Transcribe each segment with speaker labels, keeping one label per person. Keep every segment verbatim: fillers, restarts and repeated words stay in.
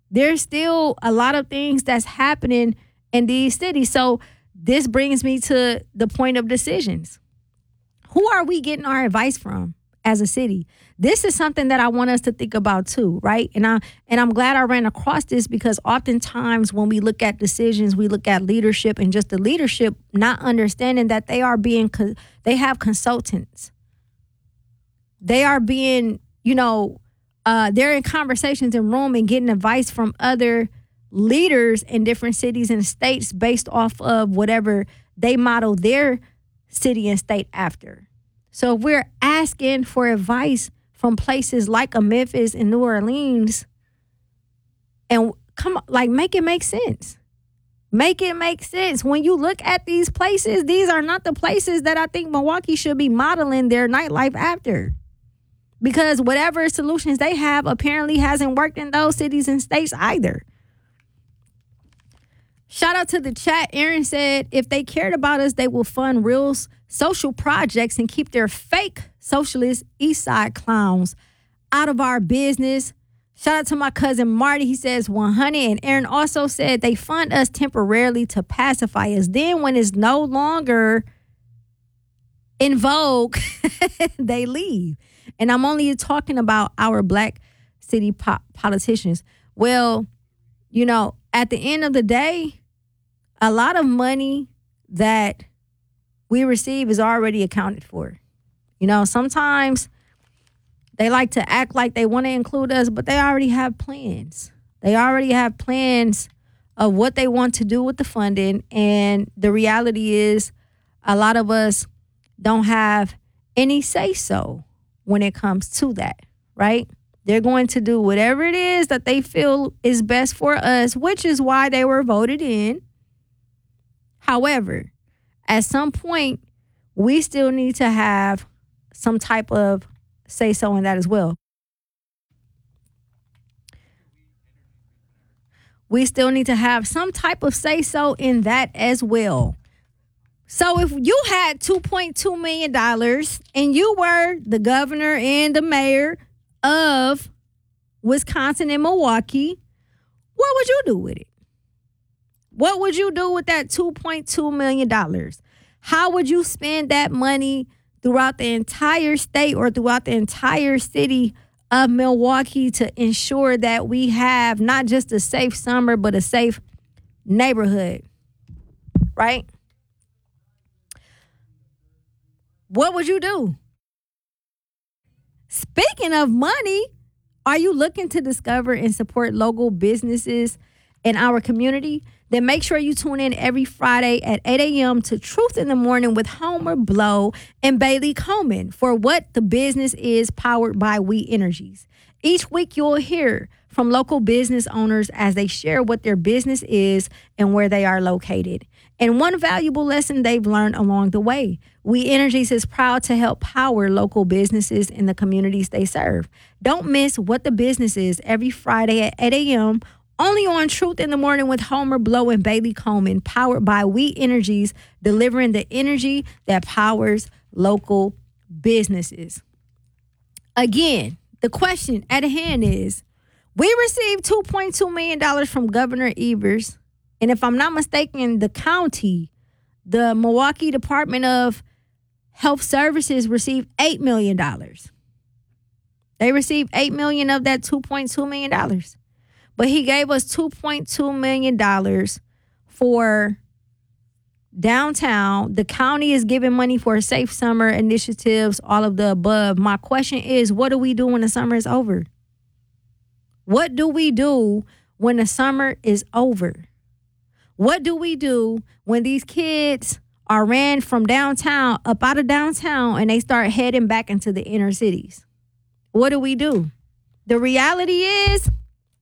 Speaker 1: There's still a lot of things that's happening in these cities. So this brings me to the point of decisions. Who are we getting our advice from as a city? This is something that I want us to think about too, right? And I and I'm glad I ran across this, because oftentimes when we look at decisions, we look at leadership, and just the leadership not understanding that they are being they have consultants. They are being, you know, uh, they're in conversations in Rome and getting advice from other leaders in different cities and states based off of whatever they model their city and state after. So if we're asking for advice from places like a Memphis and New Orleans, and come on, like, make it make sense. Make it make sense. When you look at these places, these are not the places that I think Milwaukee should be modeling their nightlife after. Because whatever solutions they have apparently hasn't worked in those cities and states either. Shout out to the chat. Aaron said, if they cared about us, they will fund real social projects and keep their fake socialist East Side clowns out of our business. Shout out to my cousin Marty. He says one hundred. And Aaron also said they fund us temporarily to pacify us. Then when it's no longer in vogue, they leave. And I'm only talking about our black city po- politicians. Well, you know, at the end of the day, a lot of money that we receive is already accounted for. You know, sometimes they like to act like they want to include us, but they already have plans. They already have plans of what they want to do with the funding. And the reality is a lot of us don't have any say-so when it comes to that, right? They're going to do whatever it is that they feel is best for us, which is why they were voted in. However, at some point, we still need to have some type of say-so in that as well. We still need to have some type of say-so in that as well. So if you had two point two million dollars and you were the governor and the mayor of Wisconsin and Milwaukee, what would you do with it? What would you do with that two point two million dollars? How would you spend that money throughout the entire state or throughout the entire city of Milwaukee to ensure that we have not just a safe summer, but a safe neighborhood, right? What would you do? Speaking of money, are you looking to discover and support local businesses in our community? Then make sure you tune in every Friday at eight a.m. to Truth in the Morning with Homer Blow and Bailey Coleman for What the Business Is, powered by We Energies. Each week you'll hear from local business owners as they share what their business is and where they are located, and one valuable lesson they've learned along the way. We Energies is proud to help power local businesses in the communities they serve. Don't miss What the Business Is every Friday at eight a.m. only on Truth in the Morning with Homer Blow and Bailey Coleman, powered by We Energies, delivering the energy that powers local businesses. Again, the question at hand is, we received two point two million dollars from Governor Evers. And if I'm not mistaken, the county, the Milwaukee Department of Health Services received eight million dollars. They received eight million dollars of that two point two million dollars. But he gave us two point two million dollars for downtown. The county is giving money for safe summer initiatives, all of the above. My question is, what do we do when the summer is over? What do we do when the summer is over? What do we do when these kids are ran from downtown, up out of downtown, and they start heading back into the inner cities? What do we do? The reality is,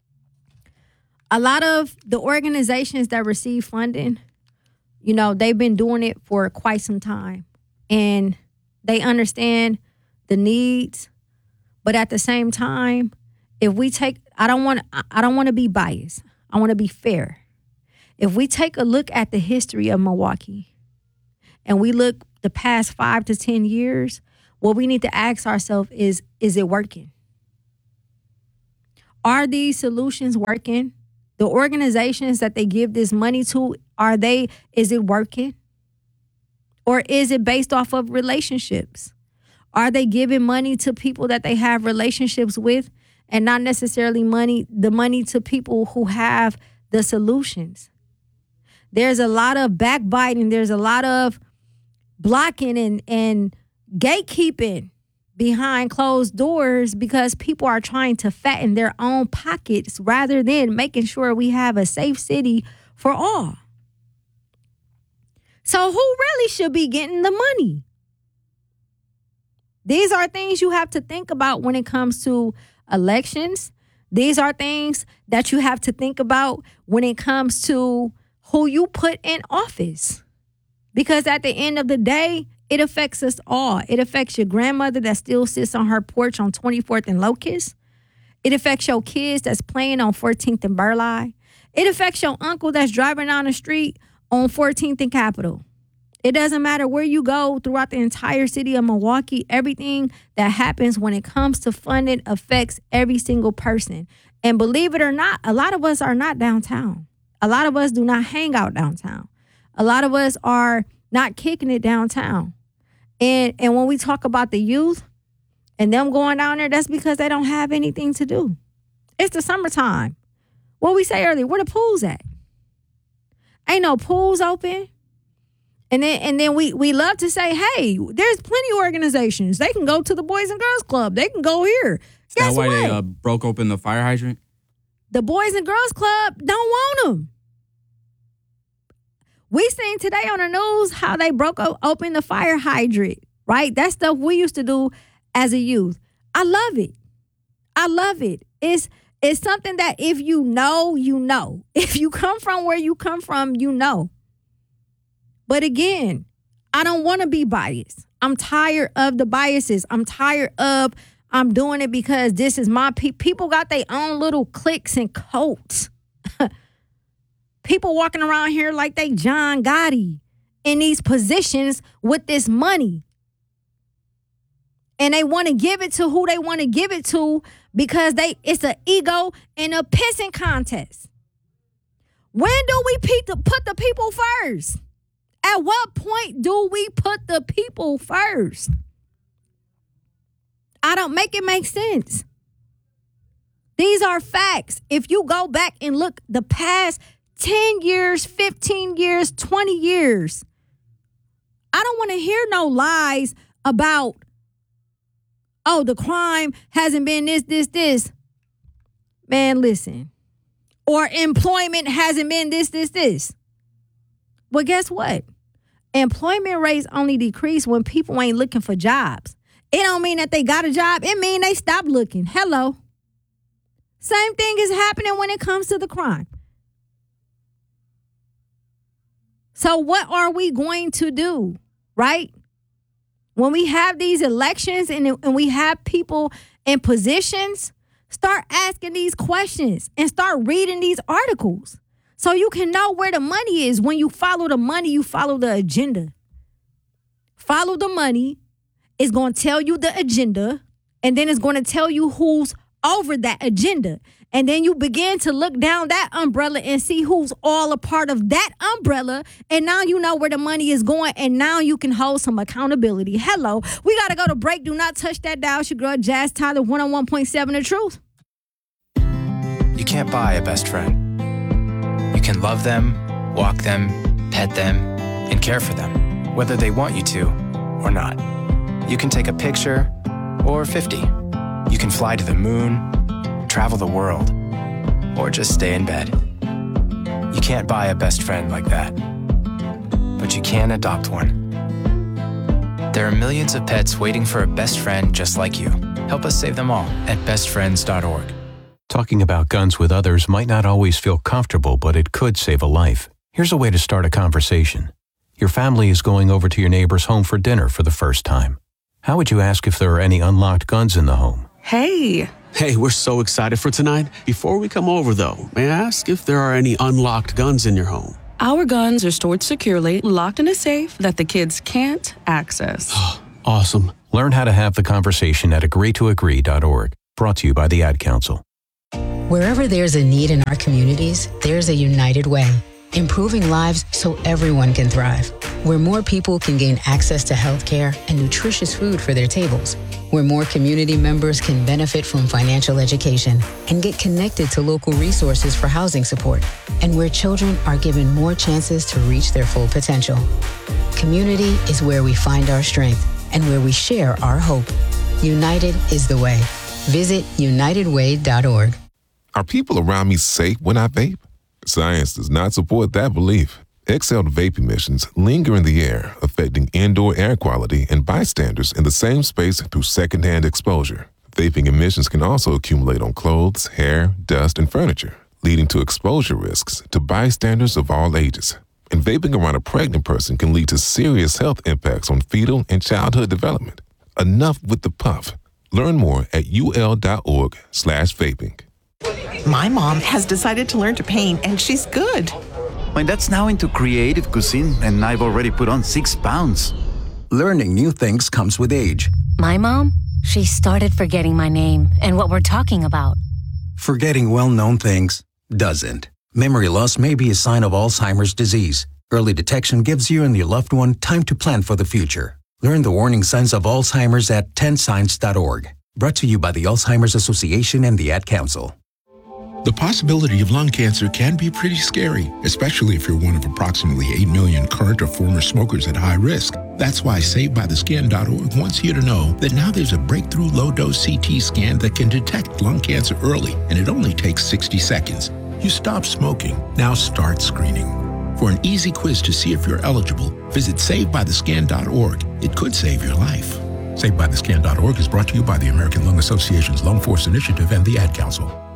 Speaker 1: a lot of the organizations that receive funding, you know, they've been doing it for quite some time. And they understand the needs. But at the same time, if we take, I don't want, I don't want to be biased. I want to be fair. If we take a look at the history of Milwaukee and we look the past five to ten years, what we need to ask ourselves is, is it working? Are these solutions working? The organizations that they give this money to, are they, is it working? Or is it based off of relationships? Are they giving money to people that they have relationships with and not necessarily money, the money to people who have the solutions? There's a lot of backbiting. There's a lot of blocking and, and gatekeeping behind closed doors because people are trying to fatten their own pockets rather than making sure we have a safe city for all. So who really should be getting the money? These are things you have to think about when it comes to elections. These are things that you have to think about when it comes to who you put in office. Because at the end of the day, it affects us all. It affects your grandmother that still sits on her porch on twenty-fourth and Locust. It affects your kids that's playing on fourteenth and Burleigh. It affects your uncle that's driving down the street on fourteenth and Capitol. It doesn't matter where you go throughout the entire city of Milwaukee. Everything that happens when it comes to funding affects every single person. And believe it or not, a lot of us are not downtown. A lot of us do not hang out downtown. A lot of us are not kicking it downtown. And and when we talk about the youth and them going down there, that's because they don't have anything to do. It's the summertime. What we say earlier, where the pool's at? Ain't no pools open. And then and then we, we love to say, hey, there's plenty of organizations. They can go to the Boys and Girls Club. They can go here.
Speaker 2: Is
Speaker 1: Guess
Speaker 2: that why
Speaker 1: what?
Speaker 2: they uh, broke open the fire hydrant?
Speaker 1: The Boys and Girls Club don't want them. We seen today on the news how they broke open the fire hydrant, right? That stuff we used to do as a youth. I love it. I love it. It's it's something that if you know, you know. If you come from where you come from, you know. But again, I don't want to be biased. I'm tired of the biases. I'm tired of I'm doing it because this is my pe- people got their own little cliques and cults. People walking around here like they John Gotti in these positions with this money. And they want to give it to who they want to give it to because they it's an ego and a pissing contest. When do we put the people first? At what point do we put the people first? I don't make it make sense. These are facts. If you go back and look the past ten years, fifteen years, twenty years, I don't want to hear no lies about, oh, the crime hasn't been this, this, this. Man, listen. Or employment hasn't been this, this, this. Well, guess what? Employment rates only decrease when people ain't looking for jobs. It don't mean that they got a job. It mean they stopped looking. Hello. Same thing is happening when it comes to the crime. So what are we going to do, right? When we have these elections and, and we have people in positions, start asking these questions and start reading these articles. So you can know where the money is. When you follow the money, you follow the agenda. Follow the money. It's going to tell you the agenda. And then it's going to tell you who's over that agenda. And then you begin to look down that umbrella and see who's all a part of that umbrella. And now you know where the money is going. And now you can hold some accountability. Hello. We got to go to break. Do not touch that dial. It's your girl, Jazz Tyler, one oh one point seven The Truth.
Speaker 3: You can't buy a best friend. You can love them, walk them, pet them, and care for them, whether they want you to or not. You can take a picture or fifty. You can fly to the moon, travel the world, or just stay in bed. You can't buy a best friend like that, but you can adopt one. There are millions of pets waiting for a best friend just like you. Help us save them all at best friends dot org.
Speaker 4: Talking about guns with others might not always feel comfortable, but it could save a life. Here's a way to start a conversation. Your family is going over to your neighbor's home for dinner for the first time. How would you ask if there are any unlocked guns in the home?
Speaker 5: Hey.
Speaker 6: Hey, we're so excited for tonight. Before we come over, though, may I ask if there are any unlocked guns in your home?
Speaker 5: Our guns are stored securely, locked in a safe that the kids can't access.
Speaker 6: Awesome.
Speaker 4: Learn how to have the conversation at agree to agree dot org. Brought to you by the Ad Council.
Speaker 7: Wherever there's a need in our communities, there's a United Way, improving lives so everyone can thrive. Where more people can gain access to healthcare and nutritious food for their tables. Where more community members can benefit from financial education and get connected to local resources for housing support. And where children are given more chances to reach their full potential. Community is where we find our strength and where we share our hope. United is the way. Visit united way dot org.
Speaker 8: Are people around me safe when I vape? Science does not support that belief. Exhaled vape emissions linger in the air, affecting indoor air quality and bystanders in the same space through secondhand exposure. Vaping emissions can also accumulate on clothes, hair, dust, and furniture, leading to exposure risks to bystanders of all ages. And vaping around a pregnant person can lead to serious health impacts on fetal and childhood development. Enough with the puff. Learn more at ul.org slash vaping.
Speaker 9: My mom has decided to learn to paint, and she's good.
Speaker 10: My dad's now into creative cuisine, and I've already put on six pounds.
Speaker 11: Learning new things comes with age.
Speaker 12: My mom, she started forgetting my name and what we're talking about.
Speaker 11: Forgetting well-known things doesn't. Memory loss may be a sign of Alzheimer's disease. Early detection gives you and your loved one time to plan for the future. Learn the warning signs of Alzheimer's at ten signs dot org. Brought to you by the Alzheimer's Association and the Ad Council.
Speaker 13: The possibility of lung cancer can be pretty scary, especially if you're one of approximately eight million current or former smokers at high risk. That's why saved by the scan dot org wants you to know that now there's a breakthrough low-dose C T scan that can detect lung cancer early, and it only takes sixty seconds. You stop smoking, now start screening. For an easy quiz to see if you're eligible, visit saved by the scan dot org. It could save your life. saved by the scan dot org is brought to you by the American Lung Association's Lung Force Initiative and the Ad Council.